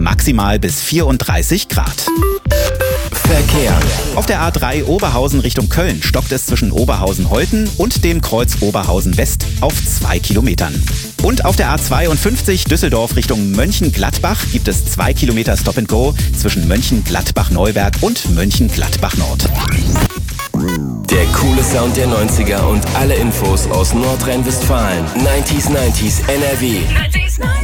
maximal bis 34 Grad. Verkehr. Auf der A3 Oberhausen Richtung Köln stockt es zwischen Oberhausen-Holten und dem Kreuz Oberhausen-West auf 2 Kilometern. Und auf der A52 Düsseldorf Richtung Mönchengladbach gibt es 2 Kilometer Stop-and-Go zwischen Mönchengladbach-Neuberg und Mönchengladbach-Nord. Der coole Sound der 90er und alle Infos aus Nordrhein-Westfalen. 90s NRW.